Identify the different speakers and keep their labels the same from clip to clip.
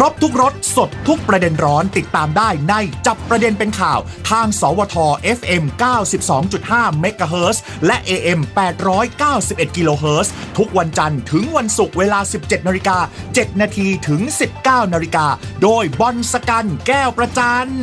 Speaker 1: รบทุกรสสดทุกประเด็นร้อนติดตามได้ในจับประเด็นเป็นข่าวทางสวท FM 92.5 เมกะเฮิรตซ์และ AM 891 กิโลเฮิรตซ์ทุกวันจันทร์ถึงวันศุกร์เวลา 17:07 น.ถึง 19:00 น.โดยบอลสกันแก้วประจัน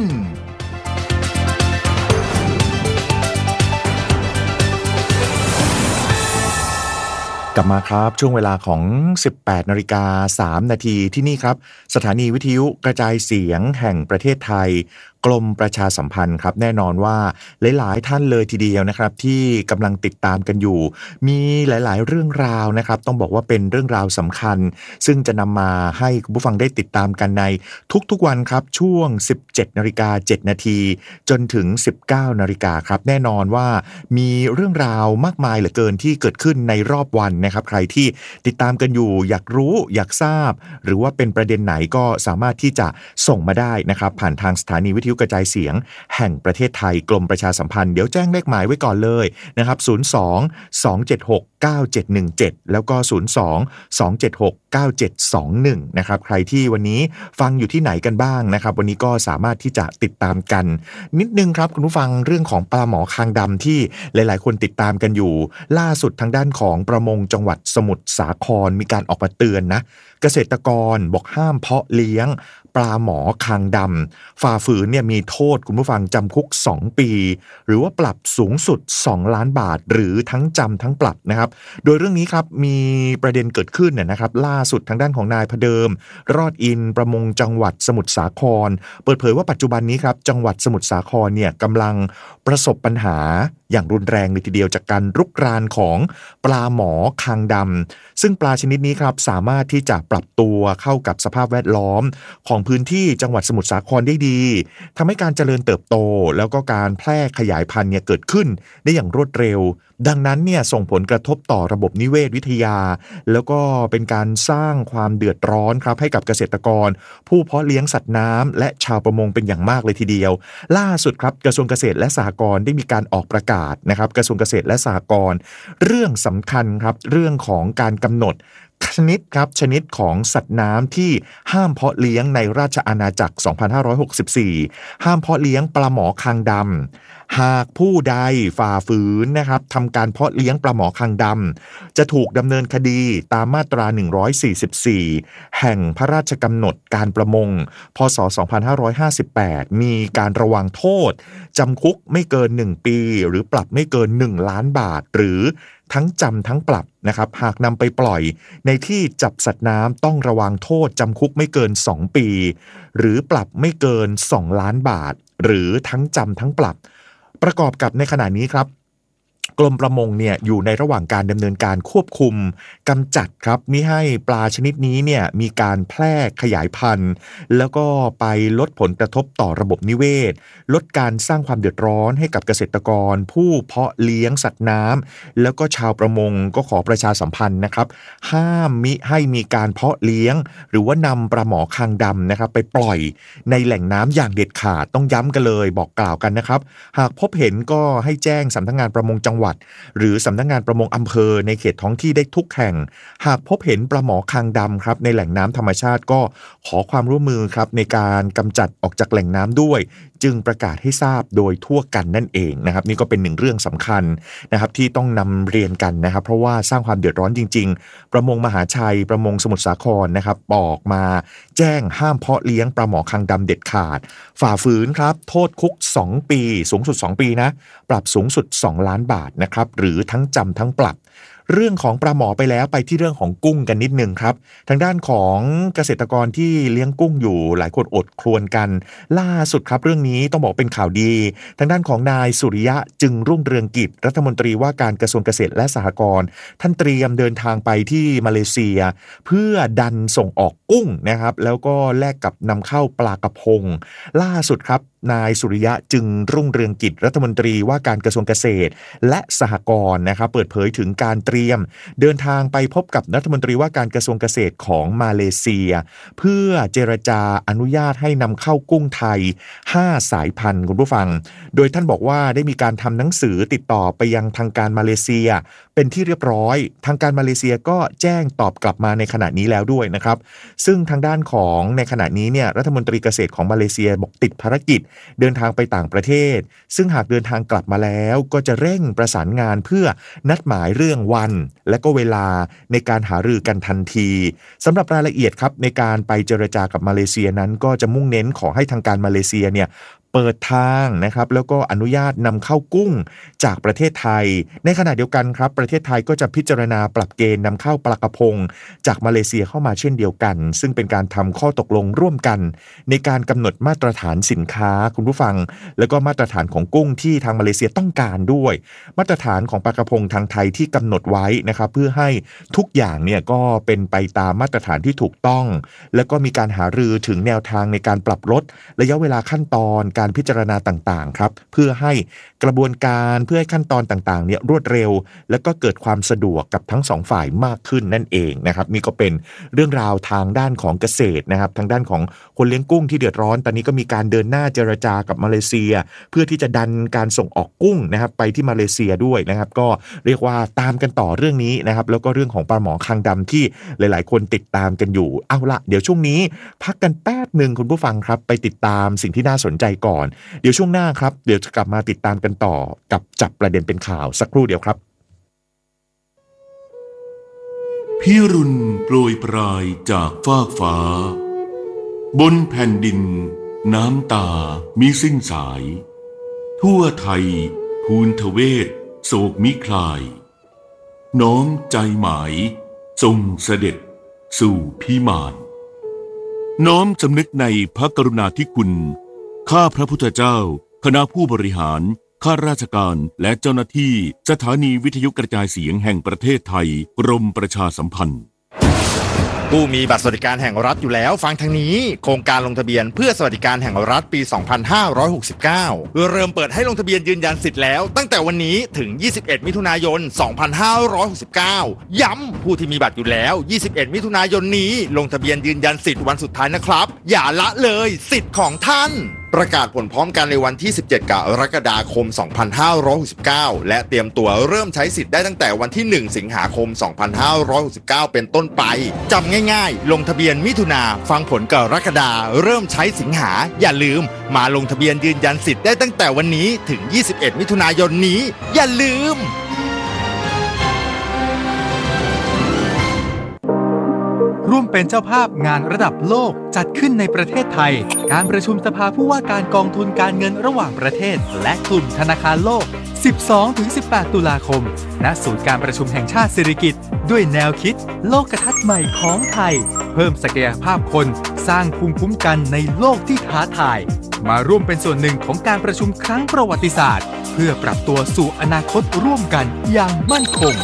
Speaker 1: กลับมาครับช่วงเวลาของ 18:03 น.ที่นี่ครับสถานีวิทยุกระจายเสียงแห่งประเทศไทยกรมประชาสัมพันธ์ครับแน่นอนว่าหลายๆท่านเลยทีเดียวนะครับที่กำลังติดตามกันอยู่มีหลายๆเรื่องราวนะครับต้องบอกว่าเป็นเรื่องราวสำคัญซึ่งจะนำมาให้คุณผู้ฟังได้ติดตามกันในทุกๆวันครับช่วง 17:07 น.จนถึง 19:00 น.ครับแน่นอนว่ามีเรื่องราวมากมายเหลือเกินที่เกิดขึ้นในรอบวันนะครับใครที่ติดตามกันอยู่อยากรู้อยากทราบหรือว่าเป็นประเด็นไหนก็สามารถที่จะส่งมาได้นะครับผ่านทางสถานีวิทยุกระจายเสียงแห่งประเทศไทยกรมประชาสัมพันธ์เดี๋ยวแจ้งเลขหมายไว้ก่อนเลยนะครับ02-276-9717แล้วก็02-276-9721นะครับใครที่วันนี้ฟังอยู่ที่ไหนกันบ้างนะครับวันนี้ก็สามารถที่จะติดตามกันนิดนึงครับคุณผู้ฟังเรื่องของปลาหมอคางดำที่หลายๆคนติดตามกันอยู่ล่าสุดทางด้านของประมงจังหวัดสมุทรสาครมีการออกมาเตือนนะเกษตรกรบอกห้ามเพาะเลี้ยงปลาหมอคางดำฝ่าฝืนเนี่ยมีโทษคุณผู้ฟังจำคุก2ปีหรือว่าปรับสูงสุด2ล้านบาทหรือทั้งจำทั้งปรับนะครับโดยเรื่องนี้ครับมีประเด็นเกิดขึ้นนะครับล่าสุดทางด้านของนายพเดิมรอดอินประมงจังหวัดสมุทรสาครเปิดเผยว่าปัจจุบันนี้ครับจังหวัดสมุทรสาครเนี่ยกำลังประสบปัญหาอย่างรุนแรงเลยทีเดียวจากการรุกรานของปลาหมอคางดำซึ่งปลาชนิดนี้ครับสามารถที่จะปรับตัวเข้ากับสภาพแวดล้อมของพื้นที่จังหวัดสมุทรสาครได้ดีทำให้การเจริญเติบโตแล้วก็การแพร่ขยายพันธุ์เนี่ยเกิดขึ้นได้อย่างรวดเร็วดังนั้นเนี่ยส่งผลกระทบต่อระบบนิเวศวิทยาแล้วก็เป็นการสร้างความเดือดร้อนครับให้กับเกษตรกรผู้เพาะเลี้ยงสัตว์น้ำและชาวประมงเป็นอย่างมากเลยทีเดียวล่าสุดครับกระทรวงเกษตรและสหกรณ์ได้มีการออกประกาศนะครับกระทรวงเกษตรและสหกรณ์เรื่องสำคัญครับเรื่องของการกำหนดชนิดของสัตว์น้ำที่ห้ามเพาะเลี้ยงในราชอาณาจักร 2564 ห้ามเพาะเลี้ยงปลาหมอคางดำหากผู้ใดฝ่าฝืนนะครับทำการเพาะเลี้ยงปลาหมอคางดำจะถูกดำเนินคดีตามมาตรา 144 แห่งพระราชกำหนดการประมง พ.ศ. 2558 มีการระวังโทษจำคุกไม่เกิน1ปีหรือปรับไม่เกิน1ล้านบาทหรือทั้งจำทั้งปรับนะครับหากนำไปปล่อยในที่จับสัตว์น้ำต้องระวังโทษจำคุกไม่เกิน2ปีหรือปรับไม่เกิน2ล้านบาทหรือทั้งจำทั้งปรับประกอบกับในขณะนี้ครับกรมประมงเนี่ยอยู่ในระหว่างการดำเนินการควบคุมกำจัดครับมิให้ปลาชนิดนี้เนี่ยมีการแพร่ขยายพันธุ์แล้วก็ไปลดผลกระทบต่อระบบนิเวศลดการสร้างความเดือดร้อนให้กับเกษตรกรผู้เพาะเลี้ยงสัตว์น้ำแล้วก็ชาวประมงก็ขอประชาสัมพันธ์นะครับห้ามมิให้มีการเพาะเลี้ยงหรือว่านำปลาหมอคางดำนะครับไปปล่อยในแหล่งน้ำอย่างเด็ดขาดต้องย้ำกันเลยบอกกล่าวกันนะครับหากพบเห็นก็ให้แจ้งสำนักงานประมงจังหวัดหรือสำนักงานประมงอำเภอในเขตท้องที่ได้ทุกแห่งหากพบเห็นปลาหมอคางดำครับในแหล่งน้ำธรรมชาติก็ขอความร่วมมือครับในการกำจัดออกจากแหล่งน้ำด้วยจึงประกาศให้ทราบโดยทั่วกันนั่นเองนะครับนี่ก็เป็นหนึ่งเรื่องสำคัญนะครับที่ต้องนำเรียนกันนะครับเพราะว่าสร้างความเดือดร้อนจริงๆประมงมหาชัยประมงสมุทรสาครนะครับบอกมาแจ้งห้ามเพาะเลี้ยงปลาหมอคางดำเด็ดขาดฝ่าฝืนครับโทษคุก2ปีสูงสุด2ปีนะปรับสูงสุด2ล้านบาทนะครับหรือทั้งจำทั้งปรับเรื่องของปลาหมอไปแล้วไปที่เรื่องของกุ้งกันนิดนึงครับทางด้านของเกษตรกรที่เลี้ยงกุ้งอยู่หลายคนอดครวญกันล่าสุดครับเรื่องนี้ต้องบอกเป็นข่าวดีทางด้านของนายสุริยะจึงรุ่งเรืองกิจรัฐมนตรีว่าการกระทรวงเกษตรและสหกรณ์ท่านเตรียมเดินทางไปที่มาเลเซียเพื่อดันส่งออกกุ้งนะครับแล้วก็แลกกับนำเข้าปลากระพงล่าสุดครับนายสุริยะจึงรุ่งเรืองกิจรัฐมนตรีว่าการกระทรวงเกษตรและสหกรณ์นะครับเปิดเผยถึงการเตรียมเดินทางไปพบกับรัฐมนตรีว่าการกระทรวงเกษตรของมาเลเซียเพื่อเจรจาอนุญาตให้นำเข้ากุ้งไทย5สายพันธุ์คุณผู้ฟังโดยท่านบอกว่าได้มีการทำหนังสือติดต่อไปยังทางการมาเลเซียเเป็นที่เรียบร้อยทางการมาเลเซียก็แจ้งตอบกลับมาในขณะนี้แล้วด้วยนะครับซึ่งทางด้านของในขณะนี้เนี่ยรัฐมนตรีเกษตรของมาเลเซียบอกติดภารกิจเดินทางไปต่างประเทศซึ่งหากเดินทางกลับมาแล้วก็จะเร่งประสานงานเพื่อนัดหมายเรื่องวันและก็เวลาในการหารือกันทันทีสำหรับรายละเอียดครับในการไปเจรจากับมาเลเซียนั้นก็จะมุ่งเน้นขอให้ทางการมาเลเซียเนี่ยเปิดทางนะครับแล้วก็อนุญาตนำเข้ากุ้งจากประเทศไทยในขณะเดียวกันครับประเทศไทยก็จะพิจารณาปรับเกณฑ์นำเข้าปลากระพงจากมาเลเซียเข้ามาเช่นเดียวกันซึ่งเป็นการทำข้อตกลงร่วมกันในการกำหนดมาตรฐานสินค้าคุณผู้ฟังแล้วก็มาตรฐานของกุ้งที่ทางมาเลเซียต้องการด้วยมาตรฐานของปลากระพงทางไทยที่กำหนดไว้นะครับเพื่อให้ทุกอย่างเนี่ยก็เป็นไปตามมาตรฐานที่ถูกต้องแล้วก็มีการหารือถึงแนวทางในการปรับลดระยะเวลาขั้นตอนการพิจารณาต่างๆครับเพื่อให้กระบวนการเพื่อให้ขั้นตอนต่างๆเนี่ยรวดเร็วแล้วก็เกิดความสะดวกกับทั้งสองฝ่ายมากขึ้นนั่นเองนะครับนี่ก็เป็นเรื่องราวทางด้านของเกษตรนะครับทางด้านของคนเลี้ยงกุ้งที่เดือดร้อนตอนนี้ก็มีการเดินหน้าเจรจากับมาเลเซียเพื่อที่จะดันการส่งออกกุ้งนะครับไปที่มาเลเซียด้วยนะครับก็เรียกว่าตามกันต่อเรื่องนี้นะครับแล้วก็เรื่องของปลาหมอคางดำที่หลายๆคนติดตามกันอยู่เอาละเดี๋ยวช่วงนี้พักกันแป๊บนึงคุณผู้ฟังครับไปติดตามสิ่งที่น่าสนใจก่อนเดี๋ยวช่วงหน้าครับเดี๋ยวจะกลับมาติดตามกันต่อกับจับประเด็นเป็นข่าวสักครู่เดียวครับ
Speaker 2: พิรุณโปรยปลายจากฟากฟ้าบนแผ่นดินน้ำตามิสิ้นสายทั่วไทยภูนทเวศโศกมิคลายน้อมใจหมายทรงเสด็จสู่พิมานน้อมสำนึกในพระกรุณาธิคุณข้าพระพุทธเจ้าคณะผู้บริหารข้าราชการและเจ้าหน้าที่สถานีวิทยุกระจายเสียงแห่งประเทศไทยกรมประชาสัมพันธ์
Speaker 3: ผู้มีบัตรสวัสดิการแห่งรัฐอยู่แล้วฟังทางนี้โครงการลงทะเบียนเพื่อสวัสดิการแห่งรัฐปี 2569 เริ่มเปิดให้ลงทะเบียนยืนยันสิทธิ์แล้วตั้งแต่วันนี้ถึง 21 มิถุนายน 2569 ย้ำผู้ที่มีบัตรอยู่แล้ว 21 มิถุนายนนี้ลงทะเบียนยืนยันสิทธิ์วันสุดท้ายนะครับอย่าละเลยสิทธิ์ของท่านประกาศผลพร้อมกันในวันที่ 17 กรกฎาคม 2569 และเตรียมตัวเริ่มใช้สิทธิ์ได้ตั้งแต่วันที่ 1 สิงหาคม 2569 เป็นต้นไปจำง่ายๆลงทะเบียนมิถุนาฟังผลกรกฎาเริ่มใช้สิงหาอย่าลืมมาลงทะเบียนยืนยันสิทธิ์ได้ตั้งแต่วันนี้ถึง 21 มิถุนายนนี้อย่าลืม
Speaker 4: ร่วมเป็นเจ้าภาพงานระดับโลกจัดขึ้นในประเทศไทยการประชุมสภาผู้ว่าการกองทุนการเงินระหว่างประเทศและกลุ่มธนาคารโลก 12-18 ตุลาคมณศูนย์การประชุมแห่งชาติสิริกิติ์ด้วยแนวคิดโลกทัศน์ใหม่ของไทยเพิ่มศักยภาพคนสร้างภูมิคุ้มกันในโลกที่ท้าทายมาร่วมเป็นส่วนหนึ่งของการประชุมครั้งประวัติศาสตร์เพื่อปรับตัวสู่อนาคตร่วมกันอย่างมั่นคง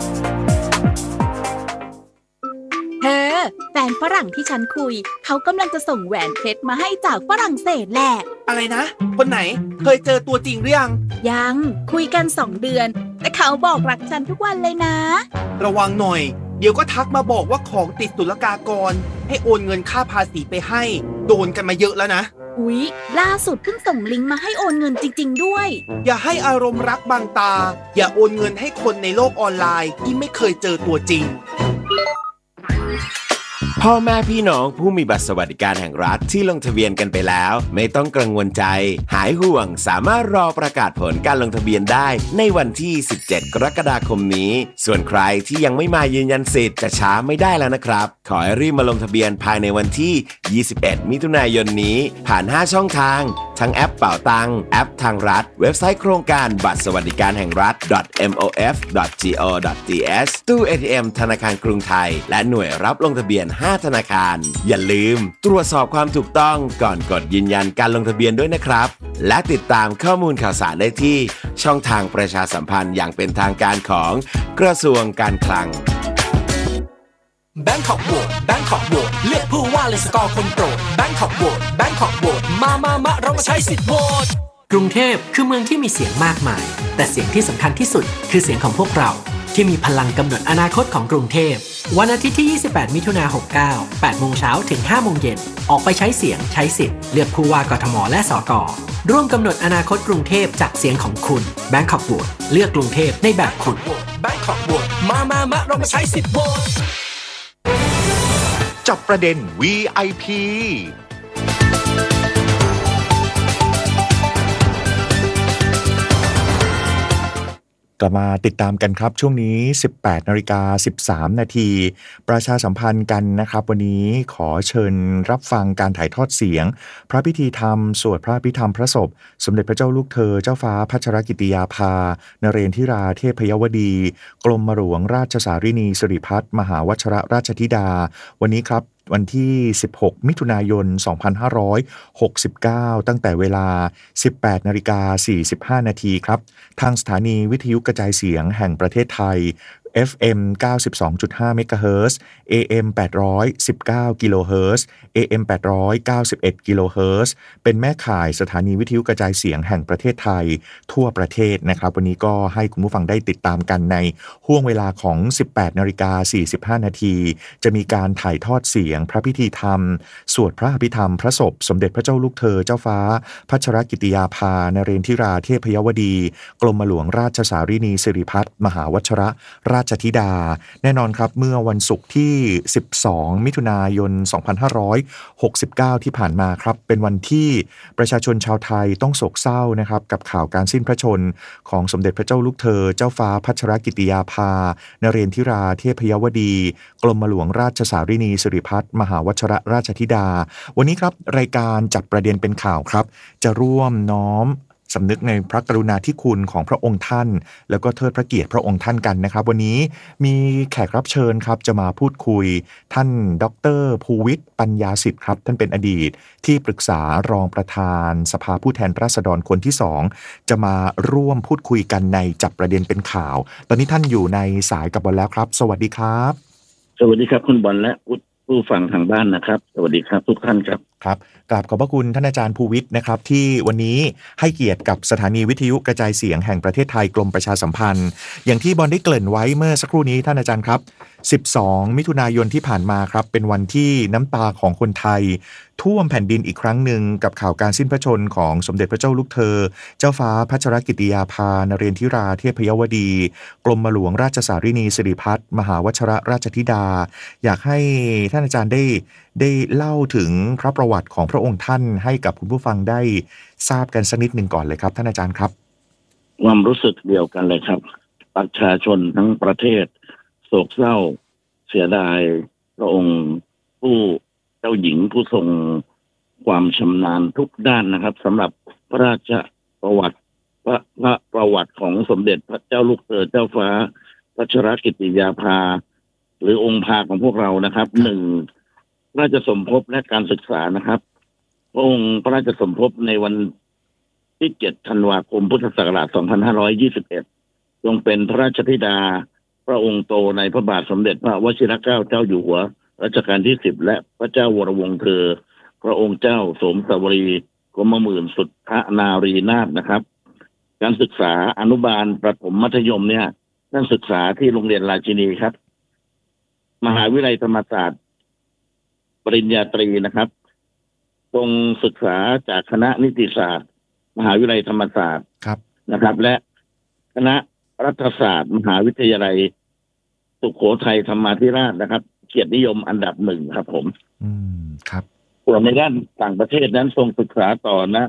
Speaker 5: แฟนฝรั่งที่ฉันคุยเขากำลังจะส่งแหวนเพชรมาให้จากฝรั่งเศสแหละ
Speaker 6: อะไรนะคนไหนเคยเจอตัวจริงหรือ
Speaker 5: ยังคุยกัน2 เดือนแต่เขาบอกรักฉันทุกวันเลยนะ
Speaker 6: ระวังหน่อยเดี๋ยวก็ทักมาบอกว่าของติดศุลกากรให้โอนเงินค่าภาษีไปให้โดนกันมาเยอะแล้วนะ
Speaker 5: อุ๊ยล่าสุดเพิ่งส่งลิงก์มาให้โอนเงินจริงๆด้วย
Speaker 6: อย่าให้อารมณ์รักบังตาอย่าโอนเงินให้คนในโลกออนไลน์ที่ไม่เคยเจอตัวจริง
Speaker 7: พ่อแม่พี่น้องผู้มีบัตรสวัสดิการแห่งรัฐที่ลงทะเบียนกันไปแล้วไม่ต้องกังวลใจหายห่วงสามารถรอประกาศผลการลงทะเบียนได้ในวันที่ 17 กรกฎาคมนี้ส่วนใครที่ยังไม่มายืนยันสิทธิ์จะช้าไม่ได้แล้วนะครับขอให้รีบมาลงทะเบียนภายในวันที่ 21 มิถุนายนนี้ผ่าน 5 ช่องทางทั้งแอปเป๋าตังแอปทางรัฐเว็บไซต์โครงการบัตรสวัสดิการแห่งรัฐ mof.go.th ตู้ ATM ธนาคารกรุงไทยและหน่วยรับลงทะเบียน5ธนาคารอย่าลืมตรวจสอบความถูกต้องก่อนกดยืนยันการลงทะเบียนด้วยนะครับและติดตามข้อมูลข่าวสารได้ที่ช่องทางประชาสัมพันธ์อย่างเป็นทางการของกระทรวงการคลัง
Speaker 8: Bangkokโหวต Bangkokโหวตเลือกผู้ว่าเลยสกอร์คนโปรด Bangkokโหวต Bangkokโหวตมาเรามาใช้สิทธิ์โหวตกรุงเทพคือเมืองที่มีเสียงมากมายแต่เสียงที่สำคัญที่สุดคือเสียงของพวกเราที่มีพลังกำหนดอนาคตของกรุงเทพวันอาทิตย์ที่ 28 มิถุนายน 69 8 โมงเช้าถึง 5 โมงเย็นออกไปใช้เสียงใช้สิทธิ์เลือกผู้ว่ากทมและสกร่วมกำหนดอนาคตกรุงเทพจากเสียงของคุณ Bangkok Vote เลือกกรุงเทพในแบบคุณ Bangkok Vote มาเรามาใช้สิทธิ์โหวต
Speaker 1: จับประเด็น VIPกลับมาติดตามกันครับช่วงนี้ 18:13 นาทีประชาสัมพันธ์กันนะครับวันนี้ขอเชิญรับฟังการถ่ายทอดเสียงพระพิธีธรรมสวดพระอภิธรรมพระศพสมเด็จพระเจ้าลูกเธอเจ้าฟ้าพัชรกิติยาภานเรนทิราเทพยวดีกรมหลวงราชสารินีสิริพัฒน์มหาวชรราชธิดาวันนี้ครับวันที่ 16 มิถุนายน 2569 ตั้งแต่เวลา 18:45 นาทีครับทางสถานีวิทยุกระจายเสียงแห่งประเทศไทย FM 92.5 เมกะเฮิรตซ์ AM 819 กิโลเฮิรตซ์ AM 891 กิโลเฮิรตซ์เป็นแม่ข่ายสถานีวิทยุกระจายเสียงแห่งประเทศไทยทั่วประเทศนะครับวันนี้ก็ให้คุณผู้ฟังได้ติดตามกันในห้วงเวลาของ 18:45 นาทีจะมีการถ่ายทอดเสียงพระพิธีธรรมสวดพระอภิธรรมพระศพสมเด็จพระเจ้าลูกเธอเจ้าฟ้าพัชรกิติยาภานเรนทิราเทพยวดีกรมหลวงราชสารินีสิริพัฒน์มหาวชรราชธิดาแน่นอนครับเมื่อวันศุกร์ที่ 12 มิถุนายน 2569 ที่ผ่านมาครับเป็นวันที่ประชาชนชาวไทยต้องโศกเศร้านะครับกับข่าวการสิ้นพระชนของสมเด็จพระเจ้าลูกเธอเจ้าฟ้าพัชรกิติยาภานเรนทิราเทพยวดีกรมหลวงราชสารินีสิริพัฒน์มหาวชรราชธิดาวันนี้ครับรายการจับประเด็นเป็นข่าวครับจะร่วมน้อมสำนึกในพระกรุณาธิคุณของพระองค์ท่านแล้วก็เทิดพระเกียรติพระองค์ท่านกันนะครับวันนี้มีแขกรับเชิญครับจะมาพูดคุยท่านดร.ภูวิทย์ปัญญาสิทธิ์ครับท่านเป็นอดีตที่ปรึกษารองประธานสภาผู้แทนราษฎรคนที่2จะมาร่วมพูดคุยกันในจับประเด็นเป็นข่าวตอนนี้ท่านอยู่ในสายกับบอลแล้วครับสวัสดีครับ
Speaker 9: สวัสดีครับคุณบอลและผู้ฟังทางบ้านนะครับสวัสดีครับทุกท่านครับ
Speaker 1: ครับกราบขอบพระคุณท่านอาจารย์ภูวิทย์นะครับที่วันนี้ให้เกียรติกับสถานีวิทยุกระจายเสียงแห่งประเทศไทยกรมประชาสัมพันธ์อย่างที่บอลได้เกริ่นไว้เมื่อสักครู่นี้ท่านอาจารย์ครับ12 มิถุนายนที่ผ่านมาครับเป็นวันที่น้ำตาของคนไทยท่วมแผ่นดินอีกครั้งหนึ่งกับข่าวการสิ้นพระชนของสมเด็จพระเจ้าลูกเธอเจ้าฟ้าพัชรกิติยาภานเรนทิราเทพยวดีกรมหลวงราชสารินีสิริพัฒน์มหาวชรราชธิดาอยากให้ท่านอาจารย์ได้เล่าถึงพระประวัติของพระองค์ท่านให้กับคุณผู้ฟังได้ทราบกันสักนิดหนึ่งก่อนเลยครับท่านอาจารย์ครับ
Speaker 9: ความรู้สึกเดียวกันเลยครับประชาชนทั้งประเทศโศกเศร้าเสียดายพระองค์ผู้เจ้าหญิงผู้ทรงความชำนาญทุกด้านนะครับสำหรับพระราชประวัติพระประวัติของสมเด็จพระเจ้าลูกเธอเจ้าฟ้าพัชรกิติยาภาหรือองค์พาของพวกเรานะครับ1ราชสมภพและการศึกษานะครับพระองค์พระราชสมภพในวันที่7 ธันวาคมพุทธศักราช 2521ทรงเป็นพระราชธิดาพระองค์โตในพระบาทสมเด็จพระวชิรเกล้าเจ้าอยู่หัวรัชกาลที่10และพระเจ้าวรวงศ์เธอพระองค์เจ้าสมสวรีกรมหมื่นสุทธนารีนาถนะครับการศึกษาอนุบาลประถมมัธยมเนี่ยท่านศึกษาที่โรงเรียนราชินีครับมหาวิทยาลัยธรรมศาสตร์ปริญญาตรีนะครับทรงศึกษาจากคณะนิติศาสตร์มหาวิทยาลัยธรรมศาสตร์นะครับและคณะรัฐศาสตร์มหาวิทยาลัยสุโขทัยธรรมาธิราชนะครับเกียรตินิยมอันดับ1ครับผม
Speaker 1: ครับ
Speaker 9: ส่วนในด้านต่างประเทศนั้นทรงศึกษาต่อนะ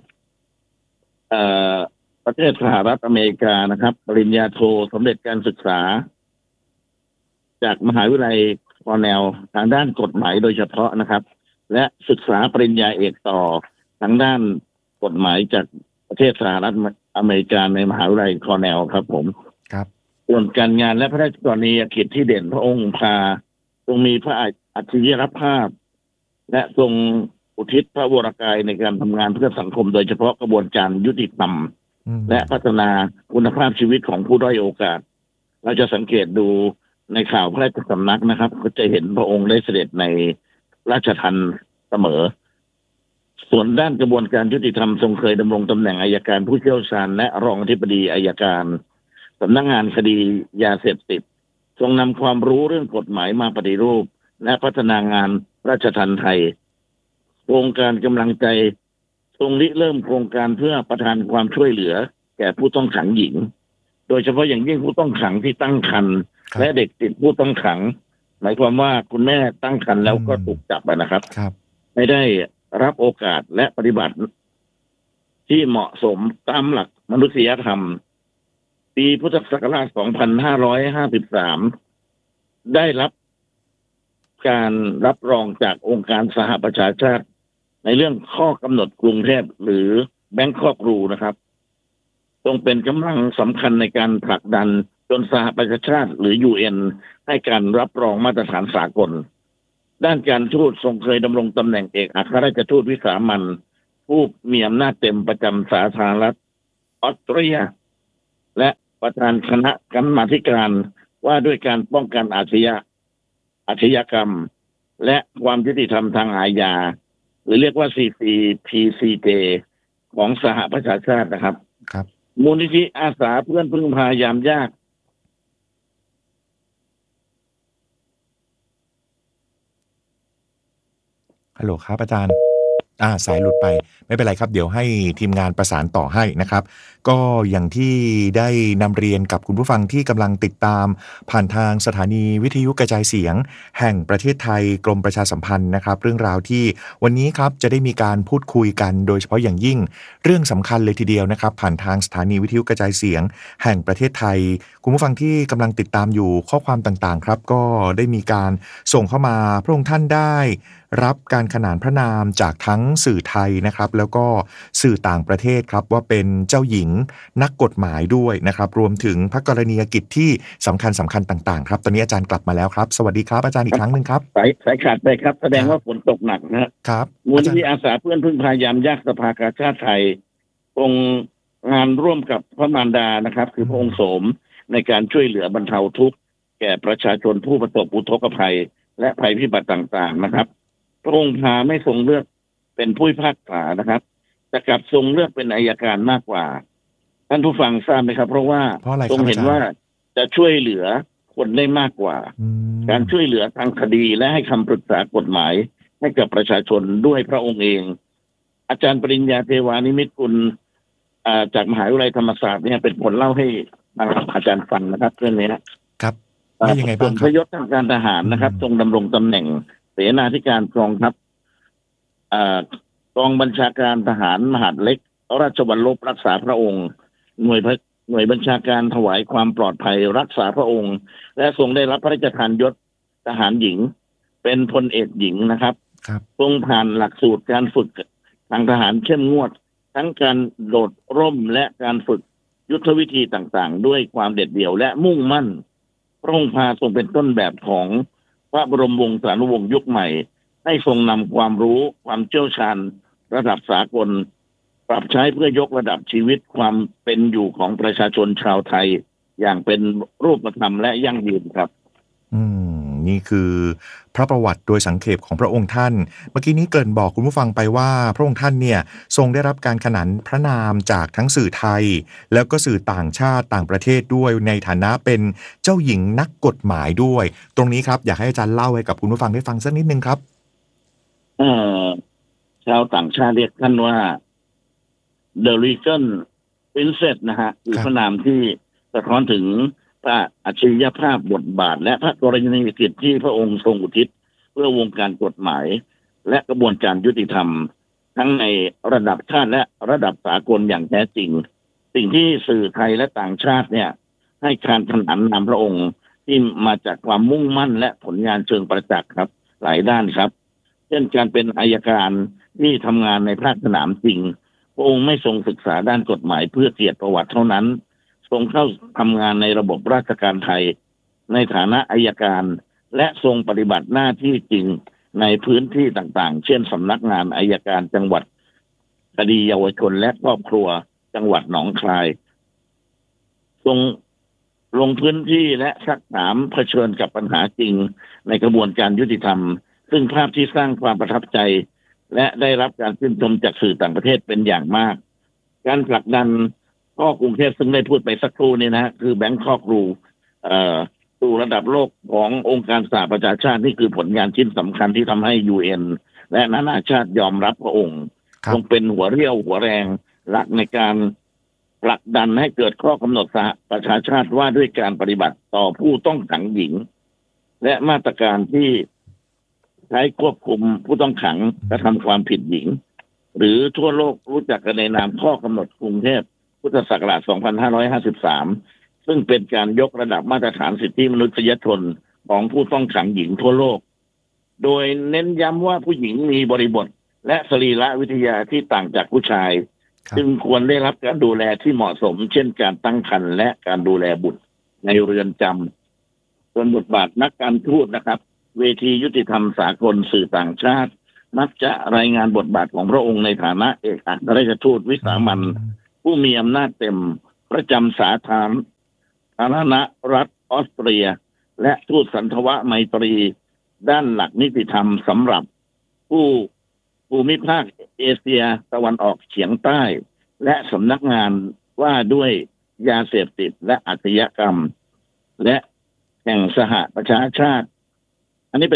Speaker 9: ประเทศสหรัฐอเมริกานะครับปริญญาโทสำเร็จการศึกษาจากมหาวิทยาลัยคอร์เนลทางด้านกฎหมายโดยเฉพาะนะครับและศึกษาปริญญาเอกต่อทางด้านกฎหมายจากประเทศสหรัฐอเมริกาในมหาวิทยาลัยคอร์เนลครับผม
Speaker 1: ครับ
Speaker 9: ส่วนการงานและพระราชกรณียกิจที่เด่นพระองค์พาทรงมีพระอัจฉริยภาพและทรงอุทิศพระวรกายในการทำงานเพื่อสังคมโดยเฉพาะกระบวนการยุติธรรมและพัฒนาคุณภาพชีวิตของผู้ด้อยโอกาสเราจะสังเกตดูในข่าวพระราชสำนักนะครับก็จะเห็นพระองค์ได้เสด็จในราชทัณฑ์เสมอส่วนด้านกระบวนการยุติธรรมทรงเคยดำรงตำแหน่งอัยการผู้เชี่ยวชาญและรองอธิบดีอัยการสำนักงานคดียาเสพติดทรงนำความรู้เรื่องกฎหมายมาปฏิรูปและพัฒนางานราชทัณฑ์ไทยโครงการกำลังใจทรงริเริ่มโครงการเพื่อประทานความช่วยเหลือแก่ผู้ต้องขังหญิงโดยเฉพาะอย่างยิ่งผู้ต้องขังที่ตั้งครรภ์และเด็กติดผู้ต้องขังหมายความว่าคุณแม่ตั้งครรภ์แล้วก็ถูกจับนะครับไม่ได้รับโอกาสและปฏิบัติที่เหมาะสมตามหลักมนุษยธรรมปีพุทธศักราช 2553 ได้รับการรับรองจากองค์การสหประชาชาติในเรื่องข้อกำหนดกรุงเทพหรือแบงคอกรูนะครับทรงเป็นกำลังสำคัญในการผลักดันจนสหประชาชาติหรือ UN ให้การรับรองมาตรฐานสากลด้านการทูตทรงเคยดำรงตำแหน่งเอกอัครราชทูตวิสามัญผู้มีอำนาจเต็มประจำสาธารณรัฐออสเตรียและประธานคณะกรรมาธิการว่าด้วยการป้องกันอาชญากรรมและความยุติธรรมทางอาญาหรือเรียกว่า CCPCJ ของสหประชาชาตินะครับมูลนิธิอาสาเพื่อนพึ่งพายามยาก
Speaker 1: ฮัลโหลครับอาจารย์สายหลุดไปไม่เป็นไรครับเดี๋ยวให้ทีมงานประสานต่อให้นะครับก็อย่างที่ได้นำเรียนกับคุณผู้ฟังที่กำลังติดตามผ่านทางสถานีวิทยุกระจายเสียงแห่งประเทศไทยกรมประชาสัมพันธ์นะครับเรื่องราวที่วันนี้ครับจะได้มีการพูดคุยกันโดยเฉพาะอย่างยิ่งเรื่องสำคัญเลยทีเดียวนะครับผ่านทางสถานีวิทยุกระจายเสียงแห่งประเทศไทยคุณผู้ฟังที่กำลังติดตามอยู่ข้อความต่างๆครับก็ได้มีการส่งเข้ามาพระองค์ท่านได้รับการขนานพระนามจากทั้งสื่อไทยนะครับแล้วก็สื่อต่างประเทศครับว่าเป็นเจ้าหญิงนักกฎหมายด้วยนะครับรวมถึงพระกรณียกิจที่สำคัญต่างๆครับตอนนี้อาจารย์กลับมาแล้วครับสวัสดีครับอาจารย์อีกครั้งนึงครับ
Speaker 9: สายขาดไปครับแสดงว่าฝนตกหนักนะครับมูลนิธิอาสาเพื่อนพึ่งพายามยากสภากาชาดไทยองค์งานร่วมกับพระมารดานะครับคือพระองค์โสมในการช่วยเหลือบรรเทาทุกข์แก่ประชาชนผู้ประสบอุทกภัยและภัยพิบัติต่างๆนะครับพระองค์พาไม่ทรงเลือกเป็นผู้พิพากษานะครับแต่กลับทรงเลือกเป็นอัยการมากกว่าท่านผู้ฟังทราบไหมครับเพราะว่าทรงเห็นว่าจะช่วยเหลือคนได้มากกว่าการช่วยเหลือทางคดีและให้คำปรึกษากฎหมายให้กับประชาชนด้วยพระองค์เองอาจารย์ปริญญาเทวานิมิตกุลจากมหาวิทยาลัยธรรมศาสตร์เนี่ยเป็นคนเล่าให้อาจารย์ฟังนะครับเรื่องนี้
Speaker 1: ครับว่ายังไงบ้าง
Speaker 9: พระยศทางการทหารนะครับทรงดำรงตำแหน่งเสนาธิการกองทัพกองบัญชาการทหารมหาดเล็กราชวัลลบรักษาพระองค์หน่วยบัญชาการถวายความปลอดภัยรักษาพระองค์และทรงได้รับพระราชทานยศทหารหญิงเป็นพลเอกหญิงนะครับทรงผ่านหลักสูตรการฝึกทางทหารเข้มงวดทั้งการโดดร่มและการฝึกยุทธวิธีต่างๆด้วยความเด็ดเดี่ยวและมุ่งมั่นพระองค์พาทรงเป็นต้นแบบของพระบรมวงศานุวงศ์ยุคใหม่ให้ทรงนำความรู้ความเชี่ยวชาญระดับสากลปรับใช้เพื่อยกระดับชีวิตความเป็นอยู่ของประชาชนชาวไทยอย่างเป็นรูปธรรมและยั่งยืนครับ
Speaker 1: นี่คือพระประวัติโดยสังเขปของพระองค์ท่านเมื่อกี้นี้เกริ่นบอกคุณผู้ฟังไปว่าพระองค์ท่านเนี่ยทรงได้รับการขนานพระนามจากทั้งสื่อไทยแล้วก็สื่อต่างชาติต่างประเทศด้วยในฐานะเป็นเจ้าหญิงนักกฎหมายด้วยตรงนี้ครับอยากให้อาจารย์เล่าให้กับคุณผู้ฟังได้ฟังสักนิดนึงครับ
Speaker 9: ชาวต่างชาติเรียกท่านว่า The Regal Princess นะฮะคือพระนามที่สะท้อนถึงพระอัจฉริยภาพบทบาทและพระกรณียกิจที่พระองค์ทรงอุทิศเพื่อวงการกฎหมายและกระบวนการยุติธรรมทั้งในระดับชาติและระดับสากลอย่างแท้จริงสิ่งที่สื่อไทยและต่างชาติเนี่ยให้การขนานนามพระองค์ที่มาจากความมุ่งมั่นและผลงานเชิงประจักษ์ครับหลายด้านครับเช่นการเป็นอัยการที่ทำงานในภาคสนามจริงพระองค์ไม่ทรงศึกษาด้านกฎหมายเพื่อเกียรติประวัติเท่านั้นทรงเข้าทำงานในระบบราชการไทยในฐานะอัยการและทรงปฏิบัติหน้าที่จริงในพื้นที่ต่างๆเช่นสำนักงานอัยการจังหวัดคดีเยาวชนและครอบครัวจังหวัดหนองคายทรงลงพื้นที่และซักถามเผชิญกับปัญหาจริงในกระบวนการยุติธรรมซึ่งภาพที่สร้างความประทับใจและได้รับการชื่นชมจากสื่อต่างประเทศเป็นอย่างมากการผลักดันข้อกรุงเทพซึ่งได้พูดไปสักครู่นี้นะคือแบงคอกรูสู่ระดับโลกขององค์การสหประชาชาตินี่คือผลงานชิ้นสำคัญที่ทำให้ UN และนานาชาติยอมรับพระองค์คงเป็นหัวเรี่ยวหัวแรงหลักในการผลักดันให้เกิดข้อกำหนดสหประชาชาติว่าด้วยการปฏิบัติต่อผู้ต้องขังหญิงและมาตรการที่ใช้ควบคุมผู้ต้องขังกระทำความผิดหญิงหรือทั่วโลกรู้จักกันในนามข้อกำหนดกรุงเทพพุทธศักราช 2553 ซึ่งเป็นการยกระดับมาตรฐานสิทธิมนุษยชนของผู้ต้องขังหญิงทั่วโลกโดยเน้นย้ำว่าผู้หญิงมีบริบทและสรีระวิทยาที่ต่างจากผู้ชายจึงควรได้รับการดูแลที่เหมาะสมเช่นการตั้งครรภ์และการดูแลบุตรในเรือนจำส่วนบทบาทนักการทูตนะครับเวทียุติธรรมสากลสื่อต่างชาติมักจะรายงานบทบาทของพระองค์ในฐานะเอกอัครราชทูตวิสามัญผู้มีอำนาจเต็มประจำสาธารณรัฐออสเตรียและทูตสันทวไมตรีด้านหลักนิติธรรมสำหรับผู้ภูมิภาคเอเชียตะวันออกเฉียงใต้และสำนักงานว่าด้วยยาเสพติดและอาชญากรรมและแห่งสหประชาชาติอันนี้เป็น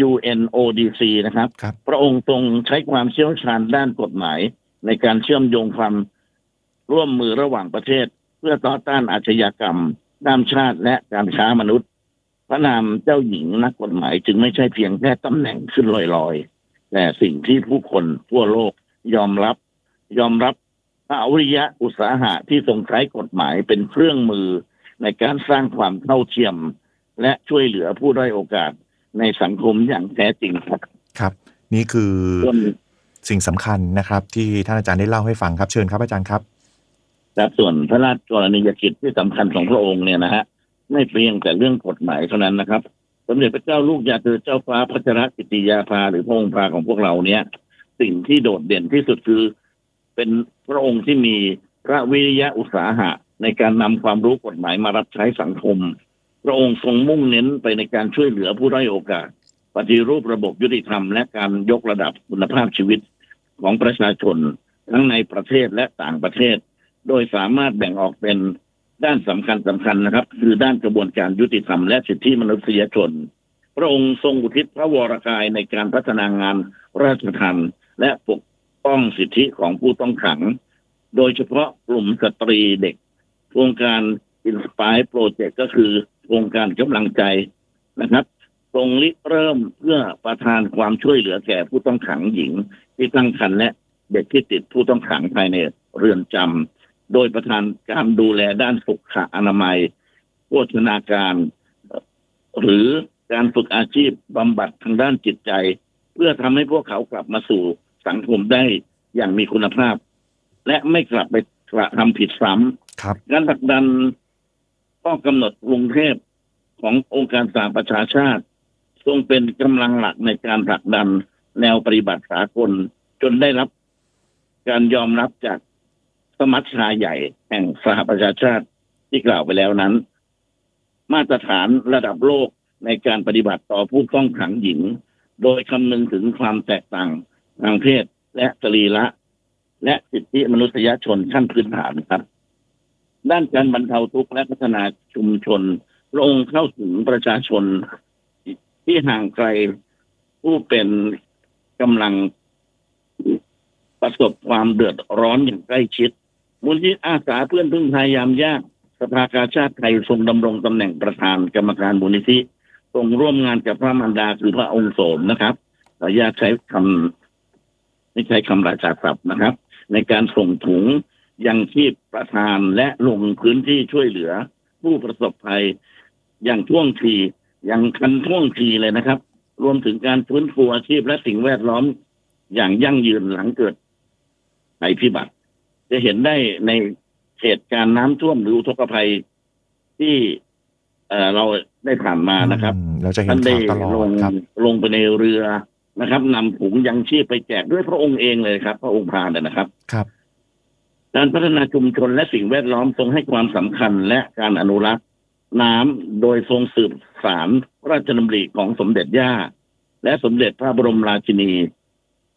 Speaker 9: UNODC นะครับพระองค์ทรงใช้ความเชี่ยวชาญด้านกฎหมายในการเชื่อมโยงความร่วมมือระหว่างประเทศเพื่อต่อต้านอาชญากรรมข้ามชาติและการค้ามนุษย์พระนามเจ้าหญิงนักกฎหมายจึงไม่ใช่เพียงแค่ตำแหน่งขึ้นลอยๆแต่สิ่งที่ผู้คนทั่วโลกยอมรับพระอริยะอุตสาหะที่ทรงใช้กฎหมายเป็นเครื่องมือในการสร้างความเท่าเทียมและช่วยเหลือผู้ด้อยโอกาสในสังคมอย่างแท้จริง
Speaker 1: ครับนี่คือสิ่งสำคัญนะครับที่ท่านอาจารย์ได้เล่าให้ฟังครับเชิญครับอาจารย์ครับ
Speaker 9: แต่ส่วนพระราชกรณียกิจที่สำคัญของพระองค์เนี่ยนะฮะไม่เพียงแต่เรื่องกฎหมายเท่านั้นนะครับสมเด็จพระเจ้าลูกยาเธอเจ้าฟ้าพัชรกิติยาภาหรือพระองค์พาของพวกเราเนี่ยสิ่งที่โดดเด่นที่สุดคือเป็นพระองค์ที่มีพระวิริยะอุตสาหะในการนำความรู้กฎหมายมารับใช้สังคมพระองค์ทรงมุ่งเน้นไปในการช่วยเหลือผู้ด้อยโอกาสปฏิรูประบบยุติธรรมและการยกระดับคุณภาพชีวิตของประชาชนทั้งในประเทศและต่างประเทศโดยสามารถแบ่งออกเป็นด้านสำคัญนะครับคือด้านกระบวนการยุติธรรมและสิทธิมนุษยชนพระองค์ทรงอุทิศพระวรกายในการพัฒนางานราชทัณฑ์และปกป้องสิทธิของผู้ต้องขังโดยเฉพาะกลุ่มสตรีเด็กโครงการ Inspire Project ก็คือโครงการกำลังใจนะครับทรงริเริ่มเพื่อประทานความช่วยเหลือแก่ผู้ต้องขังหญิงที่ตั้งครรภ์และเด็กที่ติดผู้ต้องขังภายในเรือนจำโดยประทานการดูแลด้านสุขอนามัยโภชนาการหรือการฝึกอาชีพบำบัดทางด้านจิตใจเพื่อทำให้พวกเขากลับมาสู่สังคมได้อย่างมีคุณภาพและไม่กลับไปกระทำผิดซ้ำการผลักดันข้อกำหนดกรุงเทพขององค์การสหประชาชาติทรงเป็นกำลังหลักในการผลักดันแนวปฏิบัติสากลจนได้รับการยอมรับจากสมัชชาใหญ่แห่งสหประชาชาติที่กล่าวไปแล้วนั้นมาตรฐานระดับโลกในการปฏิบัติต่อผู้ต้องขังหญิงโดยคำนึงถึงความแตกต่างทางเพศและสรีระและสิทธิมนุษยชนขั้นพื้นฐานครับด้านการบรรเทาทุกข์และพัฒนาชุมชนพระองค์เข้าถึงประชาชนที่ห่างไกลผู้เป็นกำลังประสบความเดือดร้อนอย่างใกล้ชิดมูลนิธิอาสาเพื่อนพึ่งพายามยากสภากาชาติไทยทรงดำรงตำแหน่งประธานกรรมการมูลนิธิทรงร่วมงานกับพระมารดาคือพระองค์โสมนะครับขออนุญาตใช้คำไม่ใช้คำราชาศัพท์นะครับในการส่งถุงยังชีพประทานและลงพื้นที่ช่วยเหลือผู้ประสบภัยอย่างท่วงทีอย่างทันท่วงทีเลยนะครับรวมถึงการฟื้นฟูอาชีพและสิ่งแวดล้อมอย่างยั่งยืนหลังเกิดภัยพิบัติจะเห็นได้ในเหตุการณ์น้ำท่วมหรืออุทกภัยที่เราได้ผ่านมานะครับ
Speaker 1: เราจะเห็นข่าวตลอดครับ
Speaker 9: ลงไปในเรือนะครับนำถุงยังชีพไปแจกด้วยพระองค์เองเลยครับพระองค์พาเนี่ยนะครับการพัฒนาชุมชนและสิ่งแวดล้อมทรงให้ความสำคัญและการอนุรักษ์น้ำโดยทรงสืบสานพระราชดำริของสมเด็จย่าและสมเด็จพระบรมราชินี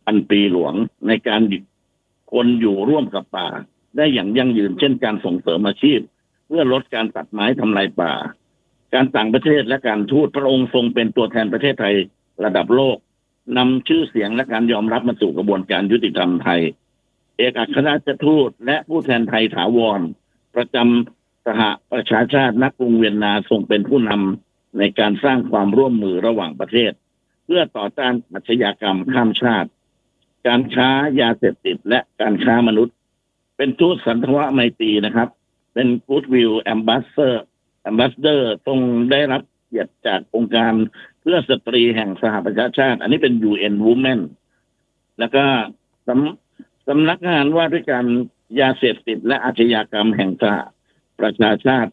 Speaker 9: พันปีหลวงในการคนอยู่ร่วมกับป่าได้อย่างยั่งยืนเช่นการส่งเสริมอาชีพเพื่อลดการตัดไม้ทำลายป่าการต่างประเทศและการทูตพระองค์ทรงเป็นตัวแทนประเทศไทยระดับโลกนำชื่อเสียงและการยอมรับมาสู่กระบวนการยุติธรรมไทยเอกอัครราชทูตและผู้แทนไทยถาวรประจำสหประชาชาติณกรุงเวียนนาทรงเป็นผู้นำในการสร้างความร่วมมือระหว่างประเทศเพื่อต่อต้านอาชญากรรมข้ามชาติการค้ายาเสพติดและการค้ามนุษย์เป็นทูตสันทวไมตรีนะครับเป็น Goodwill Ambassador ทรงได้รับเกียรติจากองค์การเพื่อสตรีแห่งสหประชาชาติอันนี้เป็น UN Women แล้วก็สำนักงานว่าด้วยการยาเสพติดและอาชญากรรมแห่งสหประชาชาติ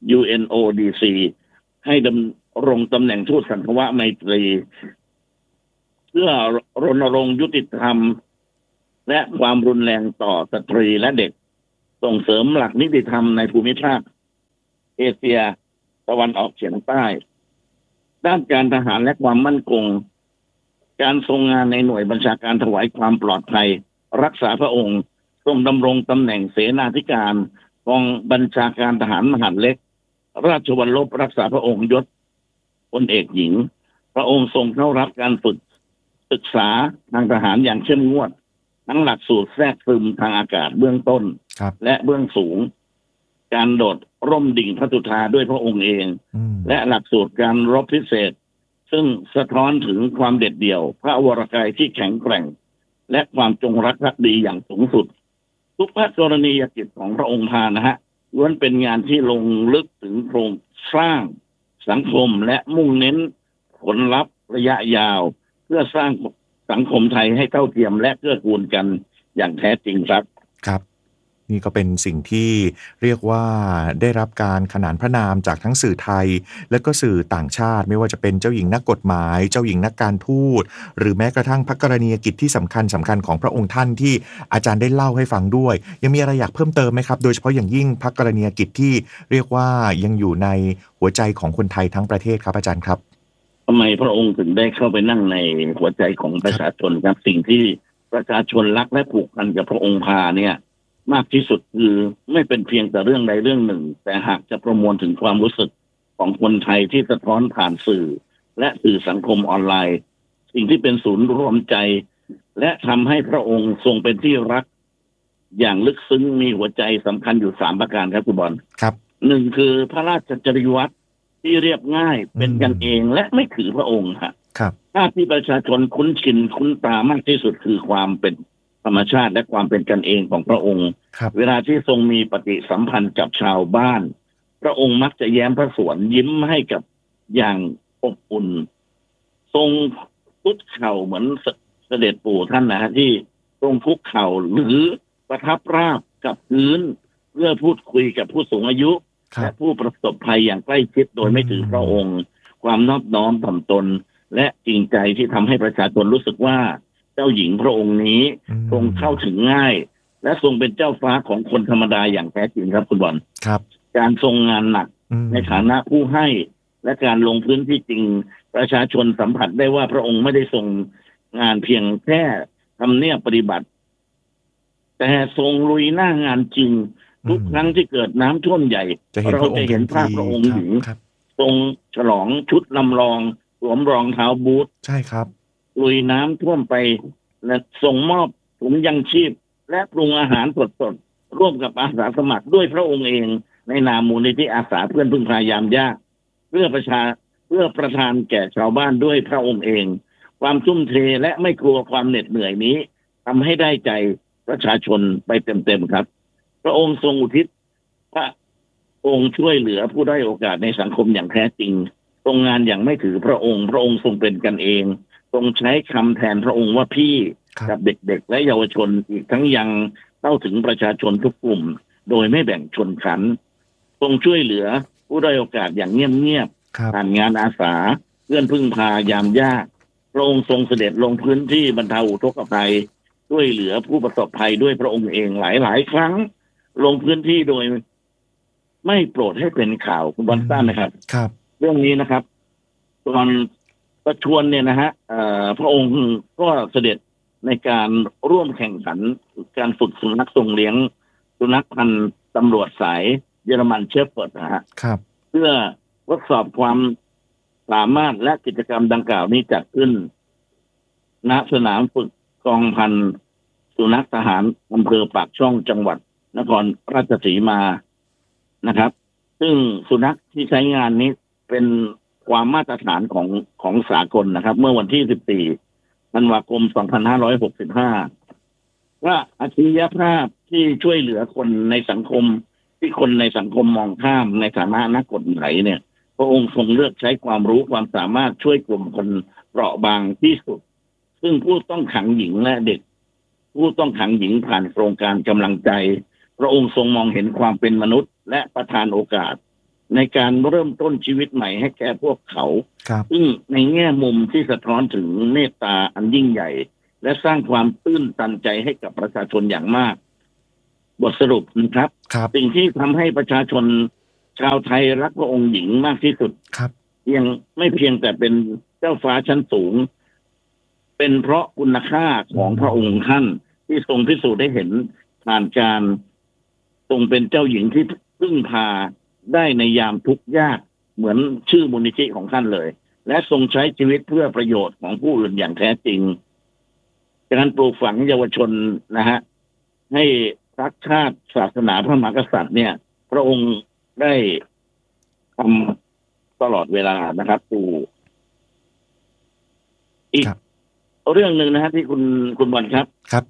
Speaker 9: UNODC ให้ดำรงตำแหน่งทูตสันทวไมตรีเพื่อรณรงค์ยุติธรรมและความรุนแรงต่อสตรีและเด็กส่งเสริมหลักนิติธรรมในภูมิภาคเอเชียตะวันออกเฉียงใต้ด้านการทหารและความมั่นคงการทรงงานในหน่วยบัญชาการถวายความปลอดภัยรักษาพระองค์ทรงดำรงตำแหน่งเสนาธิการกองบัญชาการทหารมหาดเล็กราชวัลลบรักษาพระองค์ยศพลเอกหญิงพระองค์ทรงเข้ารับการฝึกศึกษาทางทหารอย่างเข้มงวดทั้งหลักสูตรแทรกซึมทางอากาศเบื้องต้นและเบื้องสูงการโดดร่มดิ่งพระสุธาด้วยพระองค์เองและหลักสูตรการรบพิเศษซึ่งสะท้อนถึงความเด็ดเดี่ยวพระวรกายที่แข็งแกร่งและความจงรักภักดีอย่างสูงสุดทุกพระกรณียกิจของพระองค์พานะฮะล้วนเป็นงานที่ลงลึกถึงโครงสร้างสังคมและมุ่งเน้นผลลัพธ์ระยะยาวเพื่อสร้างสังคมไทยให้เท่าเทียมและเกื้อกูลกันอย่างแท้จริงครับ
Speaker 1: ครับนี่ก็เป็นสิ่งที่เรียกว่าได้รับการขนานพระนามจากทั้งสื่อไทยและก็สื่อต่างชาติไม่ว่าจะเป็นเจ้าหญิงนักกฎหมายเจ้าหญิงนักการทูตหรือแม้กระทั่งพระกรณียกิจที่สำคัญของพระองค์ท่านที่อาจารย์ได้เล่าให้ฟังด้วยยังมีอะไรอยากเพิ่มเติมไหมครับโดยเฉพาะอย่างยิ่งพระกรณียกิจที่เรียกว่ายังอยู่ในหัวใจของคนไทยทั้งประเทศครับอาจารย์ครับ
Speaker 9: ทำไมพระองค์ถึงได้เข้าไปนั่งในหัวใจของประชาชนครับสิ่งที่ประชาชนรักและผูกพันกับพระองค์พาเนี่ยมากที่สุดคือไม่เป็นเพียงแต่เรื่องใดเรื่องหนึ่งแต่หากจะประมวลถึงความรู้สึกของคนไทยที่สะท้อนผ่านสื่อและสื่อสังคมออนไลน์สิ่งที่เป็นศูนย์รวมใจและทำให้พระองค์ทรงเป็นที่รักอย่างลึกซึ้งมีหัวใจสำคัญอยู่3ประการครับคุณบอล
Speaker 1: ครับ
Speaker 9: 1คือพระราชจริยวัตรที่เรียบง่ายเป็นกันเองและไม่ถือพระองค์ครับภาพที่ประชาชนคุ้นชินคุ้นตามากที่สุดคือความเป็นธรรมชาติและความเป็นกันเองของพระองค์เวลาที่ทรงมีปฏิสัมพันธ์กับชาวบ้านพระองค์มักจะแย้มพระสวนยิ้มให้กับอย่างอบอุ่นทรงคุกเข่าเหมือนเสด็จปู่ท่านนะที่ทรงคุกเข่าหรือประทับราบกับพื้นเพื่อพูดคุยกับผู้สูงอายุและผู้ประสบภัยอย่างใกล้ชิดโดยไม่ถือพระองค์ความนอบน้อมถ่อมตนและจริงใจที่ทำให้ประชาชนรู้สึกว่าเจ้าหญิงพระองค์นี้ทรงเข้าถึงง่ายและทรงเป็นเจ้าฟ้าของคนธรรมดาอย่างแท้จริงครับคุณบอล
Speaker 1: ครับ
Speaker 9: การทรงงานหนักในฐานะผู้ให้และการลงพื้นที่จริงประชาชนสัมผัสได้ว่าพระองค์ไม่ได้ทรงงานเพียงแค่ทำเนียบปฏิบัติแต่ทรงลุยหน้างานจริงทุกครั้งที่เกิดน้ำท่วมใหญ่เราจะเห็นภาพพระองค์หญิงทรงฉลองชุดลำลองสวมรองเท้าบูท
Speaker 1: ใช่ครับ
Speaker 9: ลุยน้ำท่วมไปและส่งมอบถุงยังชีพและปรุงอาหารสดๆร่วมกับอาสาสมัครด้วยพระองค์เองในนามมูลนิธิอาสาเพื่อนพึ่งพายามยากเพื่อประทานแก่ชาวบ้านด้วยพระองค์เองความทุ่มเทและไม่กลัวความเหน็ดเหนื่อยนี้ทำให้ได้ใจประชาชนไปเต็มๆครับพระองค์ทรงอุทิศพระองค์ช่วยเหลือผู้ได้โอกาสในสังคมอย่างแท้จริงทรงงานอย่างไม่ถือพระองค์ทรงเป็นกันเองทรงใช้คำแทนพระองค์ว่าพี่กับเด็กๆและเยาวชนอีกทั้งยังเข้าถึงประชาชนทุกกลุ่มโดยไม่แบ่งชนชั้นทรงช่วยเหลือผู้ได้โอกาสอย่างเงียบๆผ่านงานอาสาเพื่อนพึ่งพายามยากพระองค์ทรงเสด็จลงพื้นที่บรรเทาอุทกภัยช่วยเหลือผู้ประสบภัยด้วยพระองค์เองหลายๆครั้งลงพื้นที่โดยไม่โปรดให้เป็นข่าวคุณบอลทราบไหมครับ
Speaker 1: ครับ
Speaker 9: เรื่องนี้นะครับตอนประชวรเนี่ยนะฮะพระองค์ก็เสด็จในการร่วมแข่งขันการฝึกสุนัขทรงเลี้ยงสุนัขพันธุ์ตำรวจสายเยอรมันเชฟเฟิร์ดนะฮะ
Speaker 1: ครับ
Speaker 9: เพื่อทดสอบความสามารถและกิจกรรมดังกล่าวนี้จัดขึ้นณสนามฝึกกองพันสุนัขทหารอำเภอปากช่องจังหวัดนครราชสีมานะครับ ซึ่งสุนัขที่ใช้งานนี้เป็นความมาตรฐานของสากลนะครับ เมื่อวันที่ 14 ธันวาคม 2565 ว่าอัจฉริยภาพที่ช่วยเหลือคนในสังคมที่คนในสังคมมองข้ามในฐานะนักกฎหมายเนี่ยพระองค์ทรงเลือกใช้ความรู้ความสามารถช่วยกลุ่มคนเปราะบางที่สุดซึ่งผู้ต้องขังหญิงและเด็กผู้ต้องขังหญิงผ่านโครงการกำลังใจพระองค์ทรงมองเห็นความเป็นมนุษย์และประทานโอกาสในการเริ่มต้นชีวิตใหม่ให้แก่พวกเขาซึ่งในแง่มุมที่สะท้อนถึงเมตตาอันยิ่งใหญ่และสร้างความตื้นตันใจให้กับประชาชนอย่างมากบทสรุปนะครับสิ่งที่ทำให้ประชาชนชาวไทยรักพระองค์หญิงมากที่สุดยังไม่เพียงแต่เป็นเจ้าฟ้าชั้นสูงเป็นเพราะคุณค่าของพระองค์ท่านที่ทรงพิสูจน์ได้เห็นผ่านการทรงเป็นเจ้าหญิงที่พึ่งพาได้ในยามทุกข์ยากเหมือนชื่อมูลนิธิของท่านเลยและทรงใช้ชีวิตเพื่อประโยชน์ของผู้อื่นอย่างแท้จริงการปลูกฝังเยาวชนนะฮะให้รักชาติศาสนาพระมหากษัตริย์เนี่ยพระองค์ได้ทำตลอดเวลานะครับอีกเรื่องหนึ่งนะฮะที่คุณบอลครับ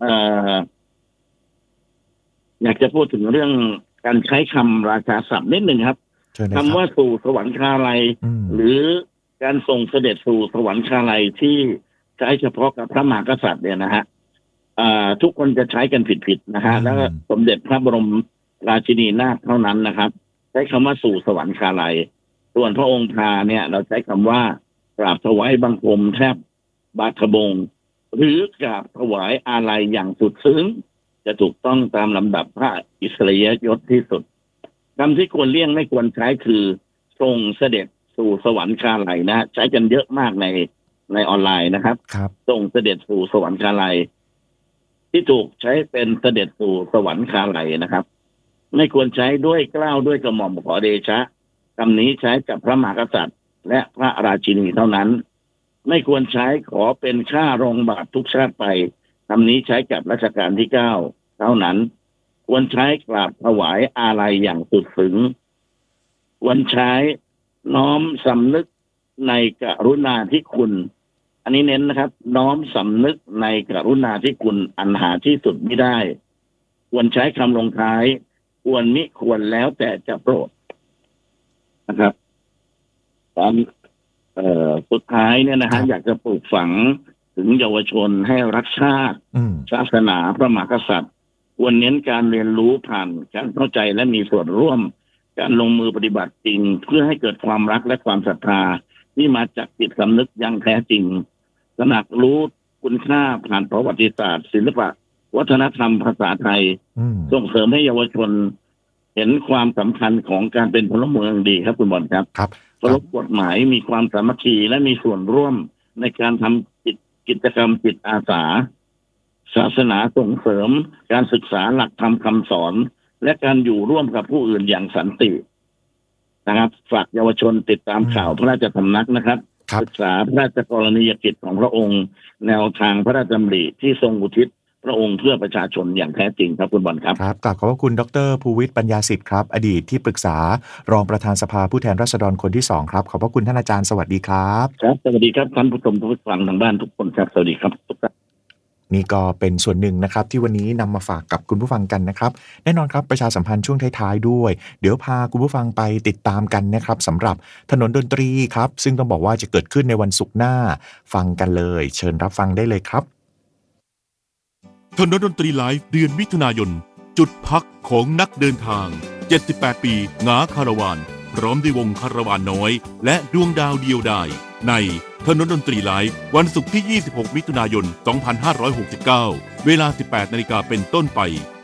Speaker 9: อยากจะพูดถึงเรื่องการใช้คำราชาศัพท์นิดหนึ่งครับคำว่าสู่สวรรคาลัยหรือการส่งเสด็จสู่สวรรคาลัยที่ใช้เฉพาะกับพระมหากษัตริย์เนี่ยนะฮะทุกคนจะใช้กันผิดนะฮะแล้วสมเด็จพระบรมราชินีนาถเท่านั้นนะครับใช้คำว่าสู่สวรรคาลัยส่วนพระองค์พาเนี่ยเราใช้คำว่ากราบถวายบังคมแทบบาทบงหรือกราบถวายอาลัยอย่างสุดซึ้งจะถูกต้องตามลำดับพระอิสริยยศที่สุดคำที่ควรเลี่ยงไม่ควรใช้คือทรงเสด็จสู่สวรรคาลัยนะใช้กันเยอะมากในออนไลน์นะครับทรงเสด็จสู่สวรรคาลัยที่ถูกใช้เป็นเสด็จสู่สวรรคาลัยนะครับไม่ควรใช้ด้วยเกล้าด้วยกระหม่อมขอเดชะคำนี้ใช้กับพระมหากษัตริย์และพระราชินีเท่านั้นไม่ควรใช้ขอเป็นข้ารองบาททุกชาติไปคำนี้ใช้กับรัชกาลที่ 9เท่านั้นควรใช้กราบถวายอาลัยอย่างสุดซึ้งควรใช้น้อมสำนึกในกรุณาธิคุณอันนี้เน้นนะครับน้อมสำนึกในกรุณาธิคุณอันหาที่สุดไม่ได้ควรใช้คำลงท้ายควรมิควรแล้วแต่จะโปรดนะครับตอนสุดท้ายเนี่ยนะฮะอยากจะปลูกฝังถึงเยาวชนให้รักชาติศาสนาพระมหากษัตริย์ควรเน้นการเรียนรู้ผ่านการเข้าใจและมีส่วนร่วมการลงมือปฏิบัติจริงเพื่อให้เกิดความรักและความศรัทธาที่มาจากจิตสำนึกอย่างแท้จริงตระหนักรู้คุณค่าผ่านประวัติศาสตร์ศิลปะวัฒนธรรมภาษาไทยส่งเสริมให้เยาวชนเห็นความสำคัญของการเป็นพลเมืองดีครับคุณบอลครับเคารพกฎหมายมีความสามัคคีและมีส่วนร่วมในการทำกิจกรรมจิตอาสาศาสนาส่งเสริมการศึกษาหลักธรรมคำสอนและการอยู่ร่วมกับผู้อื่นอย่างสันตินะครับฝากเยาวชนติดตามข่าวพระราชสำนักนะครับศึกษาพระราชกรณียกิจของพระองค์แนวทางพระราชดำริที่ทรงอุทิศพระองค์เพื่อประชาชนอย่างแท้จริงครับคุณบอลครับ
Speaker 1: ครับกราบขอบพระคุณดร.ภูวิทย์ปัญญาสิทธิ์ครับอดีตที่ปรึกษารองประธานสภาผู้แทนราษฎรคนที่2ครับขอบพระคุณท่านอาจารย์สวัสดีครับ
Speaker 9: ครับสวัสดีครับท่านผู้ชมผู้ฟังทางบ้านทุกคนครับสวัสดีครับทุกท่าน
Speaker 1: นี่ก็เป็นส่วนหนึ่งนะครับที่วันนี้นำมาฝากกับคุณผู้ฟังกันนะครับแน่นอนครับประชาสัมพันธ์ช่วงท้ายๆด้วยเดี๋ยวพาคุณผู้ฟังไปติดตามกันนะครับสำหรับถนนดนตรีครับซึ่งต้องบอกว่าจะเกิดขึ้นในวันศุกร์หน้าฟังกันเลยเชิญรับฟังได้เลยครับ
Speaker 2: ถนนดนตรีไลฟ์เดือนมิถุนายนจุดพักของนักเดินทาง78ปีงาคาราวานพร้อมด้วยวงคาราวานน้อยและดวงดาวเดียวดายในถนนดนตรีไลฟ์วันศุกร์ที่26มิถุนายน2569เวลา 18 นาฬิกาเป็นต้นไป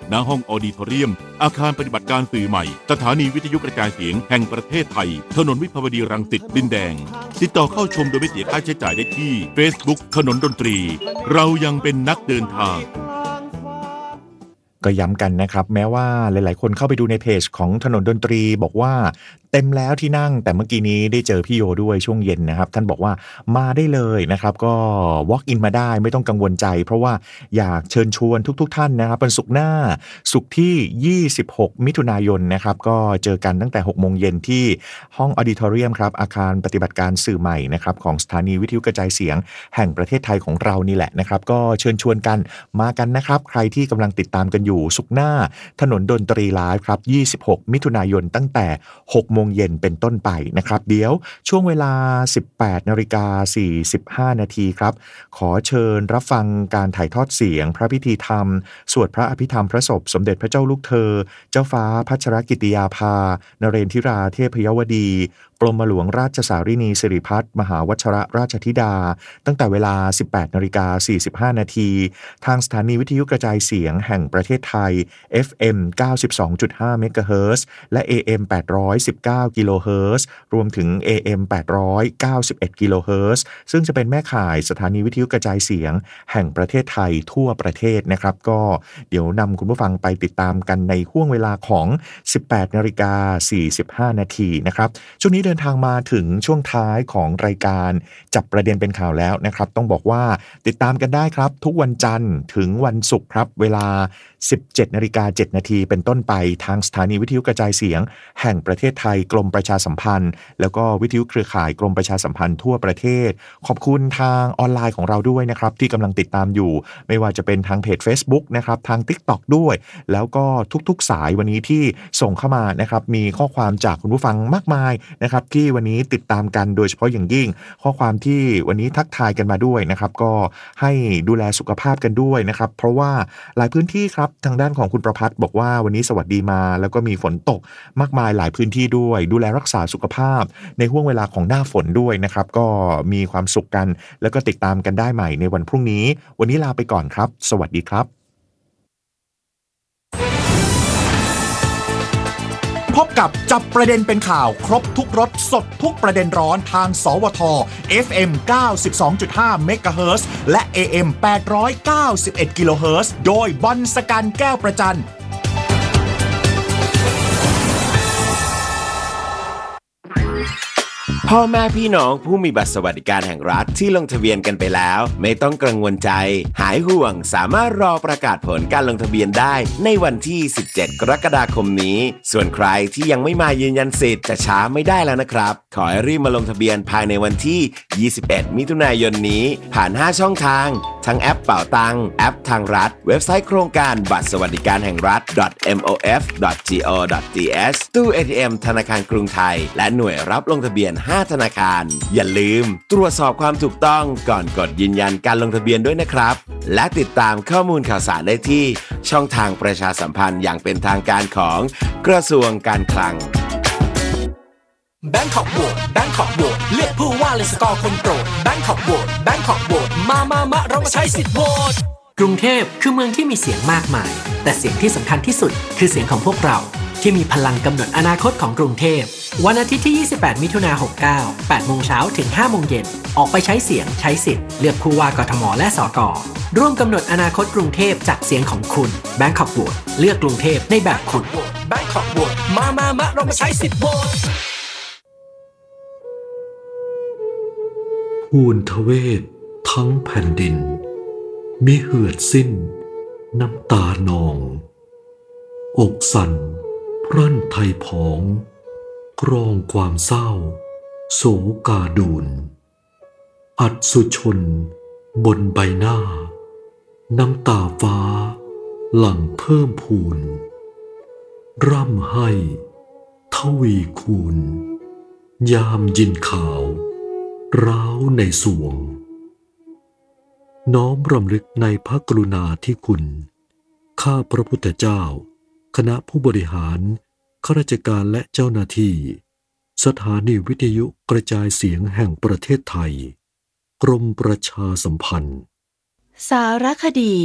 Speaker 2: ณห้องออดิทอเรียมอาคารปฏิบัติการสื่อใหม่สถานีวิทยุกระจายเสียงแห่งประเทศไทยถนนวิภาวดีรังสิตดินแดงติดต่อเข้าชมโดยไม่เสียค่าใช้จ่ายได้ที่ Facebook ถนนดนตรีเรายังเป็นนักเดินทาง
Speaker 1: ก็ย้ำกันนะครับแม้ว่าหลายๆคนเข้าไปดูในเพจของถนนดนตรีบอกว่าเต็มแล้วที่นั่งแต่เมื่อกี้นี้ได้เจอพี่โยด้วยช่วงเย็นนะครับท่านบอกว่ามาได้เลยนะครับก็ walk in มาได้ไม่ต้องกังวลใจเพราะว่าอยากเชิญชวนทุกท่านนะครับวันศุกร์หน้าศุกร์ที่26มิถุนายนนะครับก็เจอกันตั้งแต่ 6 โมงเย็นที่ห้องออดิทอเรียมครับอาคารปฏิบัติการสื่อใหม่นะครับของสถานีวิทยุกระจายเสียงแห่งประเทศไทยของเรานี่แหละนะครับก็เชิญชวนกันมากันนะครับใครที่กำลังติดตามกันอยู่ศุกร์หน้าถนนดนตรีไลฟ์ครับ26มิถุนายนตั้งแต่6 โมงเย็นเป็นต้นไปนะครับเดี๋ยวช่วงเวลา 18:45 นาทีครับขอเชิญรับฟังการถ่ายทอดเสียงพระพิธีธรรมสวดพระอภิธรรมพระศพสมเด็จพระเจ้าลูกเธอเจ้าฟ้าพัชรกิติยาภานเรนทิราเทพยวดีกรมหลวงราชสารินีสิริพัฒน์มหาวชรราชธิดาตั้งแต่เวลา 18:45 นาทีทางสถานีวิทยุกระจายเสียงแห่งประเทศไทย FM 92.5 เมกะเฮิรตซ์และ AM 819 กิโลเฮิรตซ์รวมถึง AM 891 กิโลเฮิรตซ์ซึ่งจะเป็นแม่ข่ายสถานีวิทยุกระจายเสียงแห่งประเทศไทยทั่วประเทศนะครับก็เดี๋ยวนำคุณผู้ฟังไปติดตามกันในห่วงเวลาของ 18:45 นาทีนะครับช่วงนี้เดินทางมาถึงช่วงท้ายของรายการจับประเด็นเป็นข่าวแล้วนะครับต้องบอกว่าติดตามกันได้ครับทุกวันจันทร์ถึงวันศุกร์ครับเวลา 17:07 นาทีเป็นต้นไปทางสถานีวิทยุกระจายเสียงแห่งประเทศไทยกรมประชาสัมพันธ์แล้วก็วิทยุเครือข่ายกรมประชาสัมพันธ์ทั่วประเทศขอบคุณทางออนไลน์ของเราด้วยนะครับที่กำลังติดตามอยู่ไม่ว่าจะเป็นทางเพจ Facebook นะครับทาง TikTok ด้วยแล้วก็ทุกๆสายวันนี้ที่ส่งเข้ามานะครับมีข้อความจากคุณผู้ฟังมากมายนะครับที่วันนี้ติดตามกันโดยเฉพาะอย่างยิ่งข้อความที่วันนี้ทักทายกันมาด้วยนะครับก็ให้ดูแลสุขภาพกันด้วยนะครับเพราะว่าหลายพื้นที่ครับทางด้านของคุณประภัสบอกว่าวันนี้สวัสดีมาแล้วก็มีฝนตกมากมายหลายพื้นที่ด้วยดูแลรักษาสุขภาพในห่วงเวลาของหน้าฝนด้วยนะครับก็มีความสุขกันแล้วก็ติดตามกันได้ใหม่ในวันพรุ่งนี้วันนี้ลาไปก่อนครับสวัสดีครับ
Speaker 10: พบกับจับประเด็นเป็นข่าวครบทุกรสสดทุกประเด็นร้อนทางสวท FM 92.5 เมกะเฮิรตซ์และ AM 891 กิโลเฮิรตซ์โดยบอลสกันแก้วประจัน
Speaker 7: พ่อแม่พี่น้องผู้มีบัตรสวัสดิการแห่งรัฐที่ลงทะเบียนกันไปแล้วไม่ต้องกังวลใจหายห่วงสามารถรอประกาศผลการลงทะเบียนได้ในวันที่17กรกฎาคมนี้ส่วนใครที่ยังไม่มายืนยันสิทธิ์จะช้าไม่ได้แล้วนะครับขอให้รีบมาลงทะเบียนภายในวันที่21มิถุนายนนี้ผ่าน5ช่องทางทั้งแอปเป๋าตังแอปทางรัฐเว็บไซต์โครงการบัตรสวัสดิการแห่งรัฐ mof.go.th ตู้ ATM ธนาคารกรุงไทยและหน่วยรับลงทะเบียน5ธนาคารอย่าลืมตรวจสอบความถูกต้องก่อนกดยืนยันการลงทะเบียนด้วยนะครับและติดตามข้อมูลข่าวสารได้ที่ช่องทางประชาสัมพันธ์อย่างเป็นทางการของกระทรวงการคลัง
Speaker 8: Bangkok Vote Bangkok Vote เลือกผู้ว่าเลยสกอร์คนโปรด Bangkok Vote Bangkok Vote มาเรามาใช้สิทธิ์โหวตกรุงเทพคือเมืองที่มีเสียงมากมายแต่เสียงที่สำคัญที่สุดคือเสียงของพวกเราที่มีพลังกำหนดอนาคตของกรุงเทพวันอาทิตย์ที่28มิถุนายน69 8 โมงเช้าถึง 5 โมงเย็นออกไปใช้เสียงใช้สิทธิ์เลือกผู้ว่ากทมและสกร่วมกำหนดอนาคตกรุงเทพจากเสียงของคุณ Bangkok Vote เลือกกรุงเทพในแบบคุณ Bangkok Vote มาเรามาใช้สิทธิ์โหวต
Speaker 11: ทูลทเวศทั้งแผ่นดินมิเหือดสิ้นน้ำตานองอกสั่นพรั่นไทยผองกรองความเศร้าโศกาดูนอัศสุชนบนใบหน้าน้ำตาฟ้าหลั่งเพิ่มพูนร่ำให้ทวีคูณยามยินข่าวร้าวในสวงน้อมรำลึกในพระกรุณาธิคุณข้าพระพุทธเจ้าคณะผู้บริหารข้าราชการและเจ้าหน้าที่สถานีวิทยุกระจายเสียงแห่งประเทศไทยกรมประชาสัมพันธ์
Speaker 12: สารคดี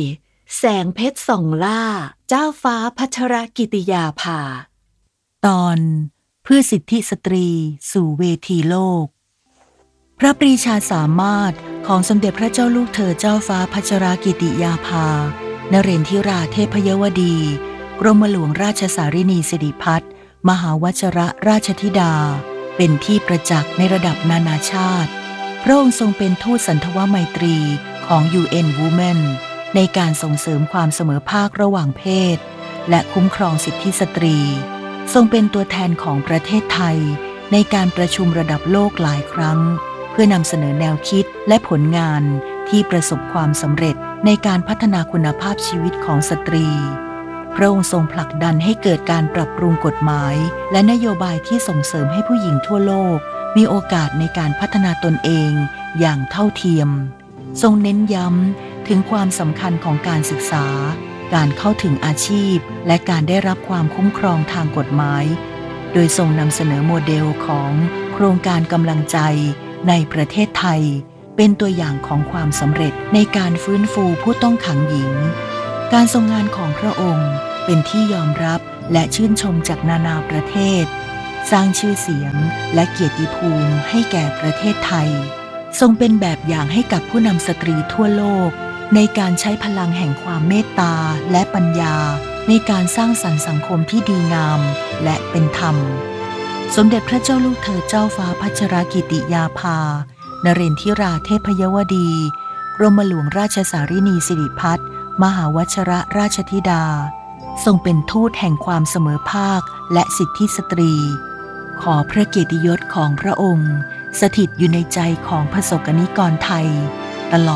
Speaker 12: แสงเพชรส่องล่าเจ้าฟ้าพัชรกิติยาภาตอนเพื่อสิทธิสตรีสู่เวทีโลกพระปรีชาสามารถของสมเด็จพระเจ้าลูกเธอเจ้าฟ้าพัชรกิติยาภานเรนทิราเทพยวดีกรมหลวงราชสารินีสิริพัฒน์มหาวชรราชธิดาเป็นที่ประจักษ์ในระดับนานาชาติพระองค์ทรงเป็นทูตสันทวไมตรีของ UN Women ในการส่งเสริมความเสมอภาคระหว่างเพศและคุ้มครองสิทธิสตรีทรงเป็นตัวแทนของประเทศไทยในการประชุมระดับโลกหลายครั้งเพื่อนำเสนอแนวคิดและผลงานที่ประสบความสำเร็จในการพัฒนาคุณภาพชีวิตของสตรีพระองค์ทรงผลักดันให้เกิดการปรับปรุงกฎหมายและนโยบายที่ส่งเสริมให้ผู้หญิงทั่วโลกมีโอกาสในการพัฒนาตนเองอย่างเท่าเทียมทรงเน้นย้ำถึงความสำคัญของการศึกษาการเข้าถึงอาชีพและการได้รับความคุ้มครองทางกฎหมายโดยทรงนำเสนอโมเดลของโครงการกำลังใจในประเทศไทยเป็นตัวอย่างของความสำเร็จในการฟื้นฟูผู้ต้องขังหญิงการทรงงานของพระองค์เป็นที่ยอมรับและชื่นชมจากนานาประเทศสร้างชื่อเสียงและเกียรติภูมิให้แก่ประเทศไทยทรงเป็นแบบอย่างให้กับผู้นำสตรีทั่วโลกในการใช้พลังแห่งความเมตตาและปัญญาในการสร้างสรรค์สังคมที่ดีงามและเป็นธรรมสมเด็จพระเจ้าลูกเธอเจ้าฟ้าพัชรกิติยาภานเรนทิราเทพยวดีกรมหลวงราชสารินีสิริพัฒน์มหาวชรราชธิดาทรงเป็นทูตแห่งความเสมอภาคและสิทธิสตรีขอพระเกียรติยศของพระองค์สถิตอยู่ในใจของประสบกนิกรไทยตลอด